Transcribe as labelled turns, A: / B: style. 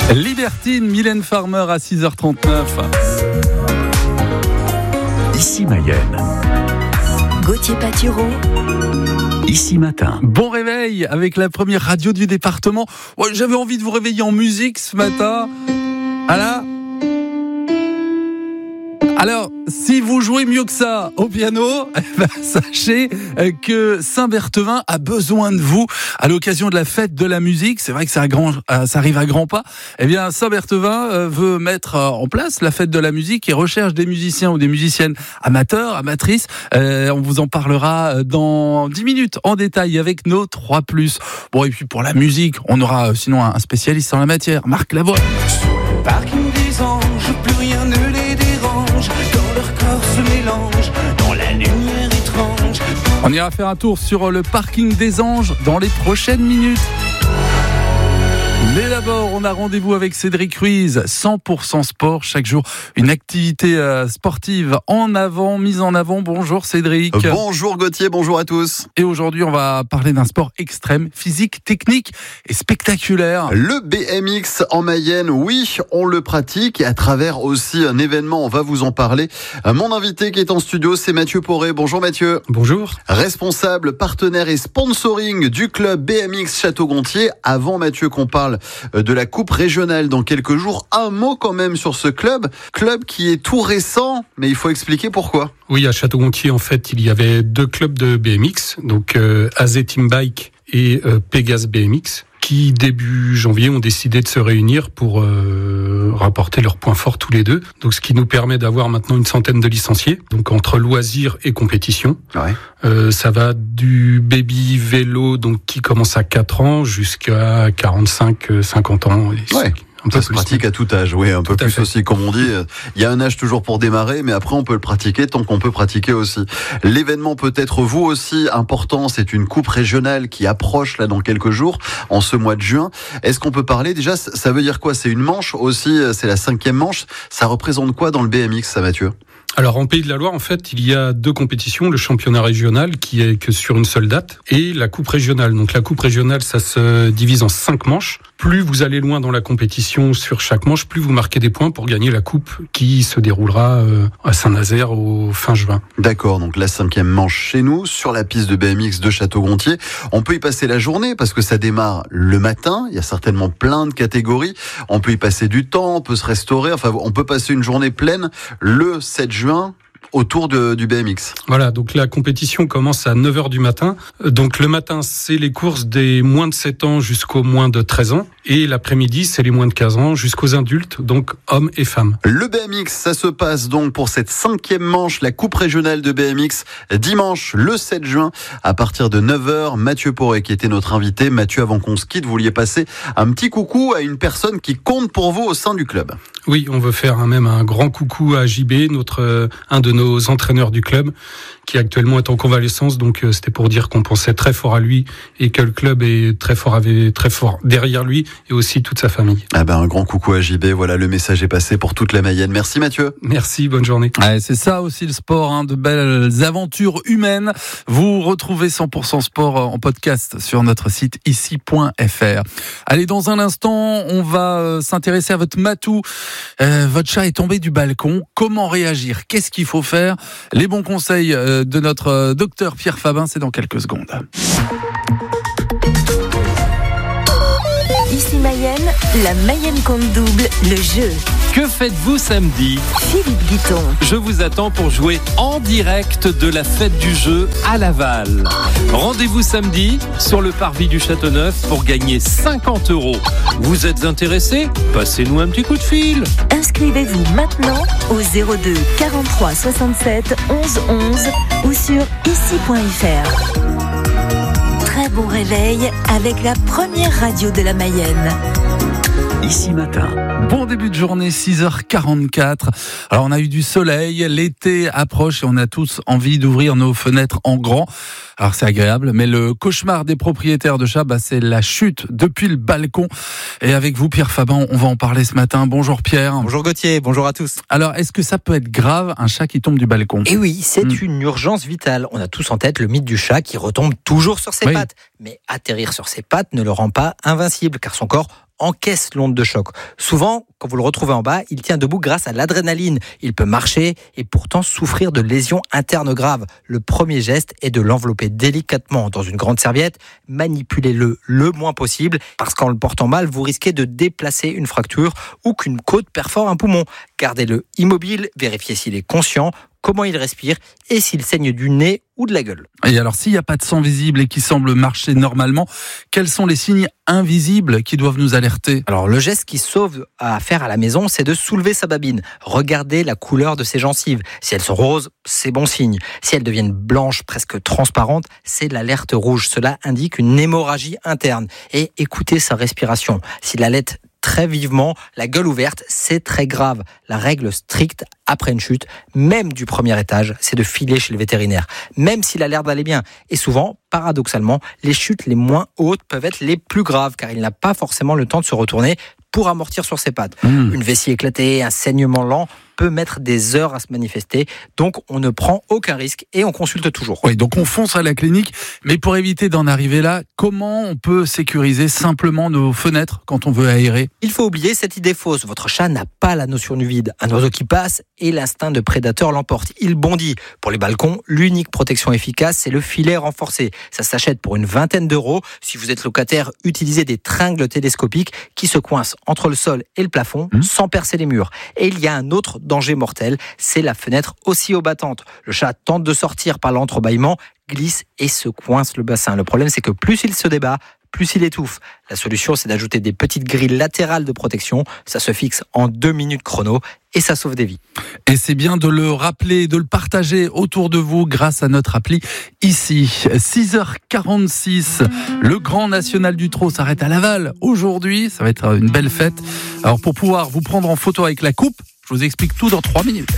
A: Libertine, Mylène Farmer à 6h39.
B: Ici Mayenne.
C: Gauthier Patureau.
B: Ici Matin.
A: Bon réveil avec la première radio du département. Ouais, j'avais envie de vous réveiller en musique ce matin. Alors, si vous jouez mieux que ça au piano, sachez que Saint-Berthevin a besoin de vous à l'occasion de la fête de la musique. C'est vrai que ça arrive à grands pas. Eh bien, Saint-Berthevin veut mettre en place la fête de la musique et recherche des musiciens ou des musiciennes amateurs, amatrices. On vous en parlera dans 10 minutes en détail avec nos 3+. Bon, et puis pour la musique, on aura sinon un spécialiste en la matière, Marc Lavoie.
D: Parking des anges, plus rien ne les dérange. Quand leur corps se mélange dans la lumière étrange.
A: On ira faire un tour sur le parking des anges dans les prochaines minutes. Mais d'abord, on a rendez-vous avec Cédric Ruiz, 100% sport, chaque jour une activité sportive mise en avant. Bonjour Cédric.
E: Bonjour Gauthier, bonjour à tous.
A: Et aujourd'hui, on va parler d'un sport extrême, physique, technique et spectaculaire.
E: Le BMX en Mayenne, oui, on le pratique et à travers aussi un événement, on va vous en parler. Mon invité qui est en studio, c'est Mathieu Poré. Bonjour Mathieu.
F: Bonjour.
E: Responsable, partenaire et sponsoring du club BMX Château-Gontier. Avant Mathieu qu'on parle de la coupe régionale dans quelques jours, un mot quand même sur ce club qui est tout récent, mais il faut expliquer pourquoi.
F: Oui, à Château-Gontier, en fait, il y avait 2 clubs de BMX, donc AZ Team Bike et Pégase BMX, qui début janvier ont décidé de se réunir pour rapporter leurs points forts tous les deux. Donc, ce qui nous permet d'avoir maintenant une centaine de licenciés, donc entre loisirs et compétition.
E: Ouais.
F: Ça va du baby vélo, donc qui commence à 4 ans jusqu'à 45-50 ans.
E: Ouais. Ça se pratique à tout âge, oui, un peu plus aussi, comme on dit. Il y a un âge toujours pour démarrer, mais après on peut le pratiquer tant qu'on peut pratiquer aussi. L'événement peut être vous aussi important, c'est une coupe régionale qui approche là dans quelques jours, en ce mois de juin. Est-ce qu'on peut parler déjà, ça veut dire quoi? C'est une manche aussi, c'est la 5e manche. Ça représente quoi dans le BMX, ça Mathieu?
F: Alors en Pays de la Loire, en fait, il y a 2 compétitions, le championnat régional qui est que sur une seule date et la coupe régionale. Donc la coupe régionale, ça se divise en 5 manches. Plus vous allez loin dans la compétition sur chaque manche, plus vous marquez des points pour gagner la coupe qui se déroulera à Saint-Nazaire au fin juin.
E: D'accord, donc la 5e manche chez nous, sur la piste de BMX de Château-Gontier. On peut y passer la journée parce que ça démarre le matin. Il y a certainement plein de catégories. On peut y passer du temps, on peut se restaurer. Enfin, on peut passer une journée pleine le 7 juin. Autour du BMX.
F: Voilà, donc la compétition commence à 9h du matin. Donc le matin, c'est les courses des moins de 7 ans jusqu'aux moins de 13 ans. Et l'après-midi, c'est les moins de 15 ans jusqu'aux adultes, donc hommes et femmes.
E: Le BMX, ça se passe donc pour cette 5e manche, la coupe régionale de BMX, dimanche le 7 juin, à partir de 9h. Mathieu Poré qui était notre invité. Mathieu, avant qu'on se quitte, vous vouliez passer un petit coucou à une personne qui compte pour vous au sein du club.
F: Oui, on veut faire même un grand coucou à JB, un de nos entraîneurs du club, qui actuellement est en convalescence. Donc c'était pour dire qu'on pensait très fort à lui et que le club est très fort derrière lui et aussi toute sa famille.
E: Un grand coucou à JB. Voilà, le message est passé pour toute la Mayenne. Merci Mathieu.
F: Merci, bonne journée.
A: Ouais, c'est ça aussi le sport, de belles aventures humaines. Vous retrouvez 100% sport en podcast sur notre site ici.fr. Allez, dans un instant, on va s'intéresser à votre matou. Votre chat est tombé du balcon. Comment réagir? Qu'est-ce qu'il faut faire? Les bons conseils de notre docteur Pierre Fabin, c'est dans quelques secondes.
C: Ici Mayenne, la Mayenne compte double, le jeu.
G: Que faites-vous samedi?
C: Philippe Guiton.
G: Je vous attends pour jouer en direct de la fête du jeu à Laval. Rendez-vous samedi sur le parvis du Châteauneuf pour gagner 50 €. Vous êtes intéressé? Passez-nous un petit coup de fil.
C: Inscrivez-vous maintenant au 02 43 67 11 11 ou sur ici.fr. Très bon réveil avec la première radio de la Mayenne.
B: Ici Matin.
A: Bon début de journée, 6h44. Alors on a eu du soleil, l'été approche et on a tous envie d'ouvrir nos fenêtres en grand. Alors c'est agréable, mais le cauchemar des propriétaires de chats, c'est la chute depuis le balcon. Et avec vous, Pierre Fabin, on va en parler ce matin. Bonjour Pierre.
H: Bonjour Gauthier, bonjour à tous.
A: Alors, est-ce que ça peut être grave, un chat qui tombe du balcon ?
H: Eh oui, c'est une urgence vitale. On a tous en tête le mythe du chat qui retombe toujours sur ses pattes. Mais atterrir sur ses pattes ne le rend pas invincible, car son corps encaisse l'onde de choc. Souvent, quand vous le retrouvez en bas, il tient debout grâce à l'adrénaline. Il peut marcher et pourtant souffrir de lésions internes graves. Le premier geste est de l'envelopper délicatement dans une grande serviette. Manipulez-le le moins possible parce qu'en le portant mal, vous risquez de déplacer une fracture ou qu'une côte perfore un poumon. Gardez-le immobile, vérifiez s'il est conscient, comment il respire et s'il saigne du nez ou de la gueule.
A: Et alors, s'il n'y a pas de sang visible et qui semble marcher normalement, quels sont les signes invisibles qui doivent nous alerter ?
H: Alors, le geste qui sauve à faire à la maison, c'est de soulever sa babine. Regardez la couleur de ses gencives. Si elles sont roses, c'est bon signe. Si elles deviennent blanches, presque transparentes, c'est l'alerte rouge. Cela indique une hémorragie interne. Et écoutez sa respiration. S'il allait très vivement, la gueule ouverte, c'est très grave. La règle stricte après une chute, même du premier étage, c'est de filer chez le vétérinaire, même s'il a l'air d'aller bien. Et souvent, paradoxalement, les chutes les moins hautes peuvent être les plus graves, car il n'a pas forcément le temps de se retourner pour amortir sur ses pattes. Une vessie éclatée, un saignement lent peut mettre des heures à se manifester. Donc, on ne prend aucun risque et on consulte toujours.
A: Oui, donc on fonce à la clinique. Mais pour éviter d'en arriver là, comment on peut sécuriser simplement nos fenêtres quand on veut aérer ?
H: Il faut oublier cette idée fausse. Votre chat n'a pas la notion du vide. Un oiseau qui passe et l'instinct de prédateur l'emporte. Il bondit. Pour les balcons, l'unique protection efficace, c'est le filet renforcé. Ça s'achète pour une vingtaine d'euros. Si vous êtes locataire, utilisez des tringles télescopiques qui se coincent entre le sol et le plafond sans percer les murs. Et il y a un autre danger mortel, c'est la fenêtre oscillobattante. Le chat tente de sortir par l'entrebâillement, glisse et se coince le bassin. Le problème, c'est que plus il se débat, plus il étouffe. La solution, c'est d'ajouter des petites grilles latérales de protection. Ça se fixe en 2 minutes chrono et ça sauve des vies.
A: Et c'est bien de le rappeler, de le partager autour de vous grâce à notre appli ici. 6h46, le Grand National du Trot s'arrête à Laval. Aujourd'hui, ça va être une belle fête. Alors pour pouvoir vous prendre en photo avec la coupe, je vous explique tout dans 3 minutes.